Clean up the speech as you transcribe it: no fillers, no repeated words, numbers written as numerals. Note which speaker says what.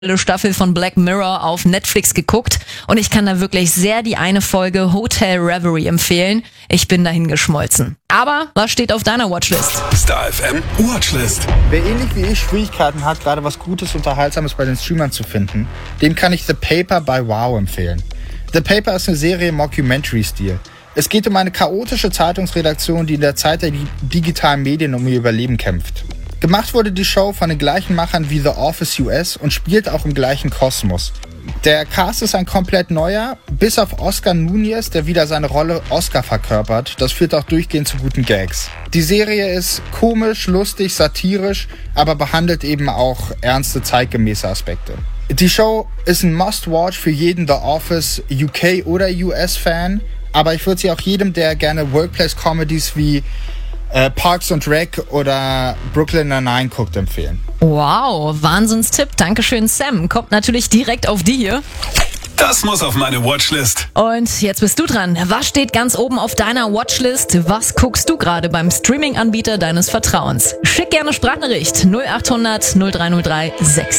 Speaker 1: Staffel von Black Mirror auf Netflix geguckt und ich kann da wirklich sehr die eine Folge Hotel Reverie empfehlen. Ich bin dahin geschmolzen. Aber was steht auf deiner Watchlist?
Speaker 2: Star FM Watchlist.
Speaker 3: Wer ähnlich wie ich Schwierigkeiten hat, gerade was Gutes, Unterhaltsames bei den Streamern zu finden, dem kann ich The Paper bei Wow empfehlen. The Paper ist eine Serie im Mockumentary-Stil. Es geht um eine chaotische Zeitungsredaktion, die in der Zeit der digitalen Medien um ihr Überleben kämpft. Gemacht wurde die Show von den gleichen Machern wie The Office US und spielt auch im gleichen Kosmos. Der Cast ist ein komplett neuer, bis auf Oscar Nunez, der wieder seine Rolle Oscar verkörpert. Das führt auch durchgehend zu guten Gags. Die Serie ist komisch, lustig, satirisch, aber behandelt eben auch ernste, zeitgemäße Aspekte. Die Show ist ein Must-Watch für jeden The Office UK oder US-Fan, aber ich würde sie auch jedem, der gerne Workplace-Comedies wie Parks and Rec oder Brooklyn Nine-Nine guckt, empfehlen.
Speaker 1: Wow, Wahnsinnstipp. Dankeschön, Sam. Kommt natürlich direkt auf die hier.
Speaker 2: Das muss auf meine Watchlist.
Speaker 1: Und jetzt bist du dran. Was steht ganz oben auf deiner Watchlist? Was guckst du gerade beim Streaming-Anbieter deines Vertrauens? Schick gerne Sprachnachricht 0800 0303 6.